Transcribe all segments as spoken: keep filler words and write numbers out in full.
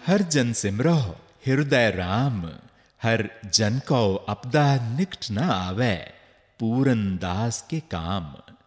हर जन सिमरो हिरदय राम, हर जन को अपदा निकट न आवे, पूरन दास के काम।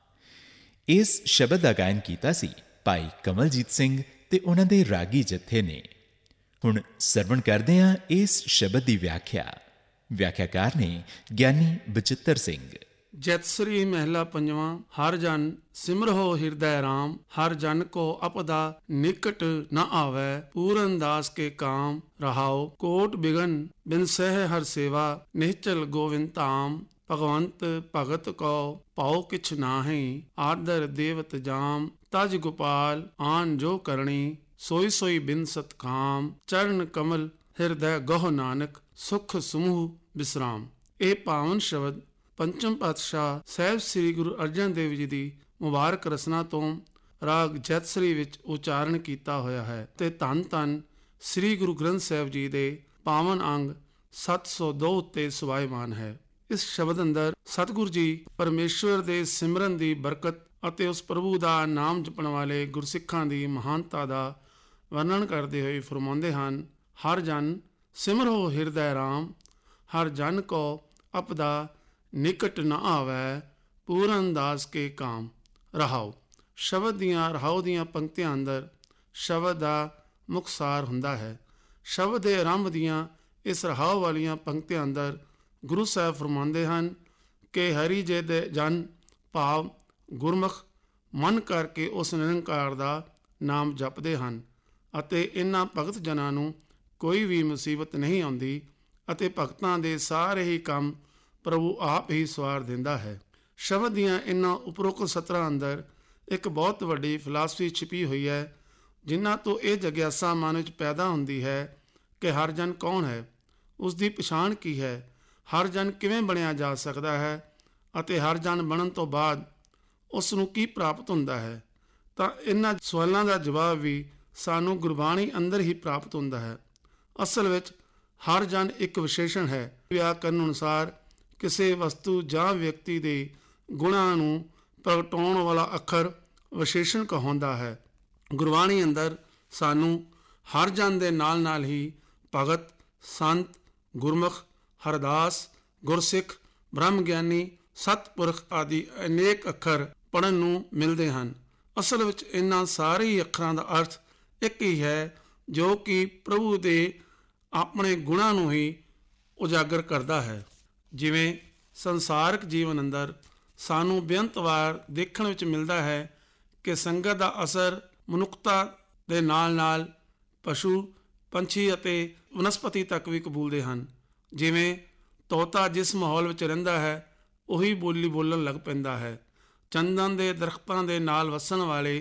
इस शब्द का गायन किया सी भाई कमलजीत सिंह ते उन्हां दे रागी जत्थे ने। हुण सरवण करदे हां इस शब्द की व्याख्या। व्याख्याकार ने ਗਿਆਨੀ ਬਚਿੱਤਰ ਸਿੰਘ। ਜੈਤਸਰੀ ਮਹਿਲਾ ਪੰਜਵਾਂ। ਹਰ ਜਨ ਸਿਮਰਹੁ ਹਿਰਦੈ ਰਾਮ, ਹਰ ਜਨ ਕੋ ਅਪਦਾ ਨਿਕਟ ਨ ਆਵੈ, ਪੂਰਨ ਦਾਸ ਕੇ ਕਾਮ। ਰਹਾਉ ਕੋਟ ਬਿਗਨ ਬਿਨ ਸਹਿ ਹਰ ਸੇਵਾ, ਨਿਹਚਲ ਗੋਵਿੰਦ ਧਾਮ। ਭਗਵੰਤ ਭਗਤ ਕੋ ਪਾਉ ਕਿਛ ਨਾਹੀਂ, ਆਦਰ ਦੇਵਤ ਜਾਮ। ਤਜ ਗੋਪਾਲ ਆਨ ਜੋ ਕਰਣੀ, ਸੋਈ ਸੋਈ ਬਿਨ ਸਤਕਾਮ। ਚਰਨ ਕਮਲ ਹਿਰਦੈ ਗਹੁ ਨਾਨਕ, ਸੁਖ ਸਮੂਹ ਵਿਸਰਾਮ। ਇਹ ਪਾਵਨ ਸ਼ਬਦ ਪੰਚਮ ਪਾਤਸ਼ਾਹ ਸਾਹਿਬ ਸ੍ਰੀ ਗੁਰੂ ਅਰਜਨ ਦੇਵ ਜੀ ਦੀ ਮੁਬਾਰਕ ਰਸਨਾ ਤੋਂ ਰਾਗ ਜੈਤਸਰੀ ਵਿੱਚ ਉਚਾਰਨ ਕੀਤਾ ਹੋਇਆ ਹੈ ਤੇ ਧੰਨ ਧੰਨ ਸ੍ਰੀ ਗੁਰੂ ਗ੍ਰੰਥ ਸਾਹਿਬ ਜੀ ਦੇ ਪਾਵਨ ਅੰਗ ਸੱਤ ਸੌ ਦੋ ਉੱਤੇ ਸੁਭਾਇਮਾਨ ਹੈ। ਇਸ ਸ਼ਬਦ ਅੰਦਰ ਸਤਿਗੁਰੂ ਜੀ ਪਰਮੇਸ਼ਵਰ ਦੇ ਸਿਮਰਨ ਦੀ ਬਰਕਤ ਅਤੇ ਉਸ ਪ੍ਰਭੂ ਦਾ ਨਾਮ ਜਪਣ ਵਾਲੇ ਗੁਰਸਿੱਖਾਂ ਦੀ ਮਹਾਨਤਾ ਦਾ ਵਰਣਨ ਕਰਦੇ ਹੋਏ ਫਰਮਾਉਂਦੇ ਹਨ। ਹਰ ਜਨ ਸਿਮਰਹੁ ਹਿਰਦੈ ਰਾਮ, ਹਰ ਜਨ ਕੋ ਅਪਦਾ ਨਿਕਟ ਨ ਆਵੈ, ਪੂਰਨ ਦਾਸ ਕੇ ਕਾਮ। ਰਹਾਉ ਸ਼ਬਦ ਦੀਆਂ ਰਹਾਉ ਦੀਆਂ ਪੰਕਤੀਆਂ ਅੰਦਰ ਸ਼ਬਦ ਦਾ ਮੁੱਖ ਸਾਰ ਹੁੰਦਾ ਹੈ। ਸ਼ਬਦ ਦੇ ਆਰੰਭ ਦੀਆਂ ਇਸ ਰਹਾਉ ਵਾਲੀਆਂ ਪੰਕਤੀਆਂ ਅੰਦਰ ਗੁਰੂ ਸਾਹਿਬ ਫਰਮਾਉਂਦੇ ਹਨ ਕਿ ਹਰੀ ਜੇ ਦੇ ਜਨ ਭਾਵ ਗੁਰਮੁਖ ਮਨ ਕਰਕੇ ਉਸ ਨਿਰੰਕਾਰ ਦਾ ਨਾਮ ਜਪਦੇ ਹਨ ਅਤੇ ਇਹਨਾਂ ਭਗਤ ਜਨਾਂ ਨੂੰ ਕੋਈ ਵੀ ਮੁਸੀਬਤ ਨਹੀਂ ਆਉਂਦੀ ਅਤੇ ਭਗਤਾਂ ਦੇ ਸਾਰੇ ਹੀ ਕੰਮ ਪ੍ਰਭੂ ਆਪ ਹੀ ਸਵਾਰ ਦਿੰਦਾ ਹੈ। ਸ਼ਬਦ ਦੀਆਂ ਇਹਨਾਂ ਉਪਰੋਕਤ ਸਤਰਾਂ ਅੰਦਰ ਇੱਕ ਬਹੁਤ ਵੱਡੀ ਫਿਲਾਸਫੀ ਛਿਪੀ ਹੋਈ ਹੈ, ਜਿਨ੍ਹਾਂ ਤੋਂ ਇਹ ਜਗਿਆਸਾ ਮਨ ਵਿੱਚ ਪੈਦਾ ਹੁੰਦੀ ਹੈ ਕਿ ਹਰ ਜਨ ਕੌਣ ਹੈ, ਉਸ ਦੀ ਪਛਾਣ ਕੀ ਹੈ, ਹਰ ਜਨ ਕਿਵੇਂ ਬਣਿਆ ਜਾ ਸਕਦਾ ਹੈ ਅਤੇ ਹਰ ਜਨ ਬਣਨ ਤੋਂ ਬਾਅਦ ਉਸ ਨੂੰ ਕੀ ਪ੍ਰਾਪਤ ਹੁੰਦਾ ਹੈ। ਤਾਂ ਇਹਨਾਂ ਸਵਾਲਾਂ ਦਾ ਜਵਾਬ ਵੀ ਸਾਨੂੰ ਗੁਰਬਾਣੀ ਅੰਦਰ ਹੀ ਪ੍ਰਾਪਤ ਹੁੰਦਾ ਹੈ। ਅਸਲ ਵਿੱਚ ਹਰ ਜਨ ਇੱਕ ਵਿਸ਼ੇਸ਼ਣ ਹੈ। ਵਿਆਕਰਨ ਅਨੁਸਾਰ ਕਿਸੇ ਵਸਤੂ ਜਾਂ ਵਿਅਕਤੀ ਦੇ ਗੁਣਾਂ ਨੂੰ ਪ੍ਰਗਟਾਉਣ ਵਾਲਾ ਅੱਖਰ ਵਿਸ਼ੇਸ਼ਣ ਕਹਾਉਂਦਾ ਹੈ। ਗੁਰਬਾਣੀ ਅੰਦਰ ਸਾਨੂੰ ਹਰ ਜਨ ਦੇ ਨਾਲ ਨਾਲ ਹੀ ਭਗਤ, ਸੰਤ, ਗੁਰਮੁਖ, ਹਰਦਾਸ, ਗੁਰਸਿੱਖ, ਬ੍ਰਹਮ ਗਿਆਨੀ, ਸਤਪੁਰਖ ਆਦਿ ਅਨੇਕ ਅੱਖਰ ਪੜ੍ਹਨ ਨੂੰ ਮਿਲਦੇ ਹਨ। ਅਸਲ ਵਿੱਚ ਇਹਨਾਂ ਸਾਰੇ ਹੀ ਅੱਖਰਾਂ ਦਾ ਅਰਥ ਇੱਕ ਹੀ ਹੈ, ਜੋ ਕਿ ਪ੍ਰਭੂ ਦੇ ਆਪਣੇ ਗੁਣਾਂ ਨੂੰ ਹੀ ਉਜਾਗਰ ਕਰਦਾ ਹੈ। ਜਿਵੇਂ ਸੰਸਾਰਕ ਜੀਵਨ ਅੰਦਰ ਸਾਨੂੰ ਬੇਅੰਤ ਵਾਰ ਦੇਖਣ ਵਿੱਚ ਮਿਲਦਾ ਹੈ ਕਿ ਸੰਗਤ ਦਾ ਅਸਰ ਮਨੁੱਖਤਾ ਦੇ ਨਾਲ ਨਾਲ ਪਸ਼ੂ, ਪੰਛੀ ਅਤੇ ਵਨਸਪਤੀ ਤੱਕ ਵੀ ਕਬੂਲਦੇ ਹਨ। ਜਿਵੇਂ ਤੋਤਾ ਜਿਸ ਮਾਹੌਲ ਵਿੱਚ ਰਹਿੰਦਾ ਹੈ ਉਹੀ ਬੋਲੀ ਬੋਲਣ ਲੱਗ ਪੈਂਦਾ ਹੈ। ਚੰਦਨ ਦੇ ਦਰਖਤਾਂ ਦੇ ਨਾਲ ਵਸਣ ਵਾਲੇ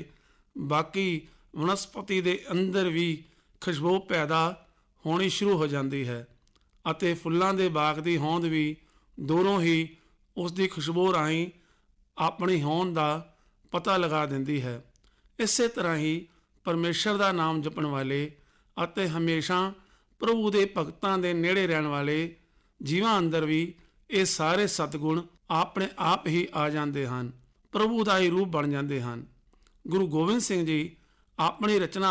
ਬਾਕੀ ਵਨਸਪਤੀ ਦੇ ਅੰਦਰ ਵੀ ਖੁਸ਼ਬੂ ਪੈਦਾ ਹੋਣੀ ਸ਼ੁਰੂ ਹੋ ਜਾਂਦੀ ਹੈ ਅਤੇ ਫੁੱਲਾਂ ਦੇ ਬਾਗ ਦੀ ਹੋਂਦ ਵੀ ਦੂਰੋਂ ਹੀ ਉਸ ਦੀ ਖੁਸ਼ਬੂ ਰਾਹੀਂ ਆਪਣੀ ਹੋਂਦ ਦਾ ਪਤਾ ਲਗਾ ਦਿੰਦੀ ਹੈ। ਇਸੇ ਤਰ੍ਹਾਂ ਹੀ ਪਰਮੇਸ਼ਰ ਦਾ ਨਾਮ ਜਪਣ ਵਾਲੇ ਅਤੇ ਹਮੇਸ਼ਾ ਪ੍ਰਭੂ ਦੇ ਭਗਤਾਂ ਦੇ ਨੇੜੇ ਰਹਿਣ ਵਾਲੇ ਜੀਵਾਂ ਅੰਦਰ ਵੀ ਇਹ ਸਾਰੇ ਸਤਿਗੁਣ ਆਪਣੇ ਆਪ ਹੀ ਆ ਜਾਂਦੇ ਹਨ, ਪ੍ਰਭੂ ਦਾ ਹੀ ਰੂਪ ਬਣ ਜਾਂਦੇ ਹਨ। ਗੁਰੂ ਗੋਬਿੰਦ ਸਿੰਘ ਜੀ ਆਪਣੀ ਰਚਨਾ